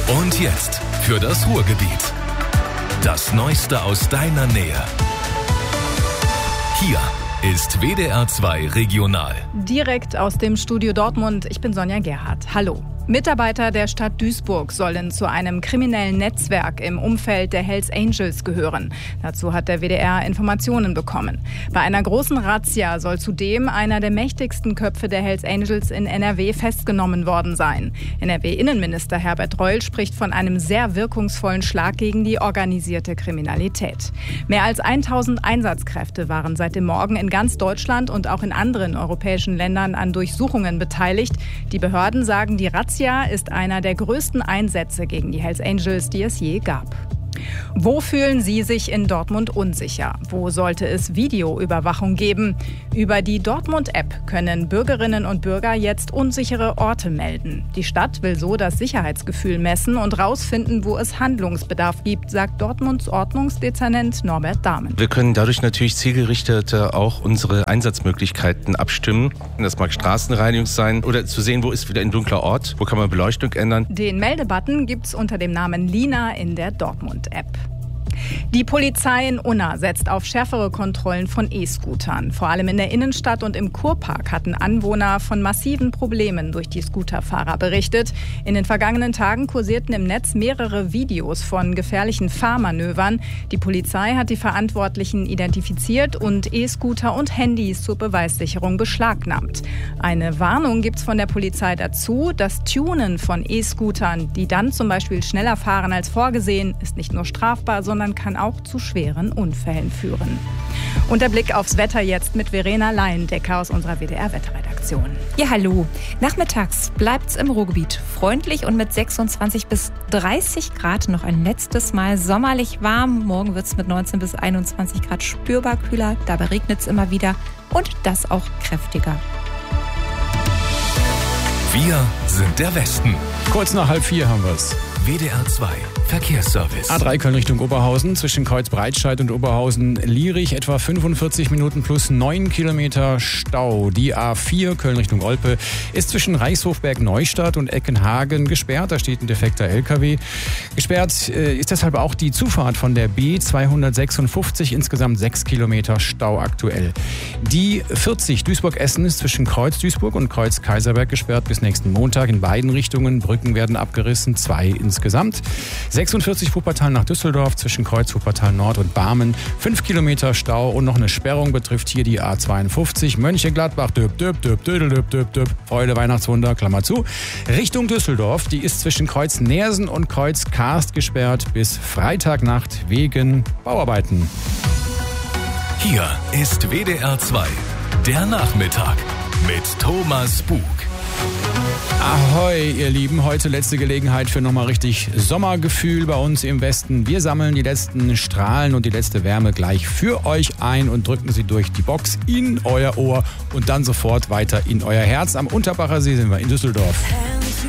Und jetzt für das Ruhrgebiet. Das Neueste aus deiner Nähe. Hier ist WDR 2 Regional. Direkt aus dem Studio Dortmund. Ich bin Sonja Gerhardt. Hallo. Mitarbeiter der Stadt Duisburg sollen zu einem kriminellen Netzwerk im Umfeld der Hells Angels gehören. Dazu hat der WDR Informationen bekommen. Bei einer großen Razzia soll zudem einer der mächtigsten Köpfe der Hells Angels in NRW festgenommen worden sein. NRW-Innenminister Herbert Reul spricht von einem sehr wirkungsvollen Schlag gegen die organisierte Kriminalität. Mehr als 1000 Einsatzkräfte waren seit dem Morgen in ganz Deutschland und auch in anderen europäischen Ländern an Durchsuchungen beteiligt. Die Behörden sagen, die Razzia ist einer der größten Einsätze gegen die Hells Angels, die es je gab. Wo fühlen Sie sich in Dortmund unsicher? Wo sollte es Videoüberwachung geben? Über die Dortmund-App können Bürgerinnen und Bürger jetzt unsichere Orte melden. Die Stadt will so das Sicherheitsgefühl messen und rausfinden, wo es Handlungsbedarf gibt, sagt Dortmunds Ordnungsdezernent Norbert Dahmen. Wir können dadurch natürlich zielgerichteter auch unsere Einsatzmöglichkeiten abstimmen. Das mag Straßenreinigung sein oder zu sehen, wo ist wieder ein dunkler Ort, wo kann man Beleuchtung ändern. Den Meldebutton gibt's unter dem Namen Lina in der Dortmund-App. Die Polizei in Unna setzt auf schärfere Kontrollen von E-Scootern. Vor allem in der Innenstadt und im Kurpark hatten Anwohner von massiven Problemen durch die Scooterfahrer berichtet. In den vergangenen Tagen kursierten im Netz mehrere Videos von gefährlichen Fahrmanövern. Die Polizei hat die Verantwortlichen identifiziert und E-Scooter und Handys zur Beweissicherung beschlagnahmt. Eine Warnung gibt's von der Polizei dazu. Das Tunen von E-Scootern, die dann zum Beispiel schneller fahren als vorgesehen, ist nicht nur strafbar, sondern kann auch zu schweren Unfällen führen. Und der Blick aufs Wetter jetzt mit Verena Laiendecker aus unserer WDR-Wetterredaktion. Ja, hallo. Nachmittags bleibt's im Ruhrgebiet freundlich und mit 26 bis 30 Grad noch ein letztes Mal sommerlich warm. Morgen wird's mit 19 bis 21 Grad spürbar kühler. Dabei regnet's immer wieder und das auch kräftiger. Wir sind der Westen. Kurz nach 3:30 haben wir's. WDR 2 Verkehrsservice. A3 Köln Richtung Oberhausen, zwischen Kreuzbreitscheid und Oberhausen-Lierich etwa 45 Minuten plus 9 Kilometer Stau. Die A4 Köln Richtung Olpe ist zwischen Reichshofberg-Neustadt und Eckenhagen gesperrt. Da steht ein defekter LKW. Gesperrt ist deshalb auch die Zufahrt von der B256, insgesamt 6 Kilometer Stau aktuell. Die 40 Duisburg-Essen ist zwischen Kreuz Duisburg und Kreuz Kaiserberg gesperrt bis nächsten Montag in beiden Richtungen. Brücken werden abgerissen, 2 insgesamt. 46 Wuppertal nach Düsseldorf zwischen Kreuz Wuppertal Nord und Barmen. 5 Kilometer Stau und noch eine Sperrung betrifft hier die A52 Mönchengladbach. Freude Weihnachtswunder, Klammer zu. Richtung Düsseldorf, die ist zwischen Kreuz Neersen und Kreuz Karst gesperrt bis Freitagnacht wegen Bauarbeiten. Hier ist WDR 2, der Nachmittag mit Thomas Bug. Ahoi, ihr Lieben. Heute letzte Gelegenheit für nochmal richtig Sommergefühl bei uns im Westen. Wir sammeln die letzten Strahlen und die letzte Wärme gleich für euch ein und drücken sie durch die Box in euer Ohr und dann sofort weiter in euer Herz. Am Unterbacher See sind wir in Düsseldorf.